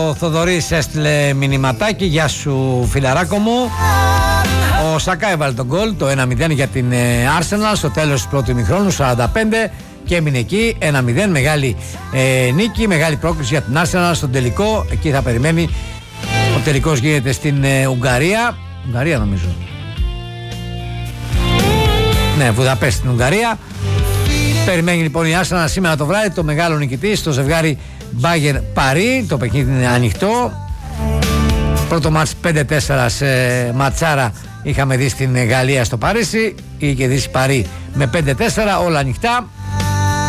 ο Θοδωρής έστειλε μηνυματάκι. Γεια σου φιλαράκο μου. Ο Σακά έβαλε τον γκολ, το 1-0 για την Arsenal στο τέλος του πρώτου ημιχρόνου, 45, και έμεινε εκεί 1-0. Μεγάλη νίκη, μεγάλη πρόκληση για την Arsenal στον τελικό. Εκεί θα περιμένει. Ο τελικός γίνεται στην Ουγγαρία. Ουγγαρία νομίζω. Ναι, Βουδαπέστη στην Ουγγαρία. Περιμένει λοιπόν η Arsenal σήμερα το βράδυ το μεγάλο νικητή στο ζευγάρι Bayern Paris. Το παιχνίδι είναι ανοιχτό. Πρώτο μάτς 5-4 σε ματσάρα είχαμε δει στην Γαλλία στο Παρίσι. Είχε κερδίσει Παρί με 5-4, όλα ανοιχτά.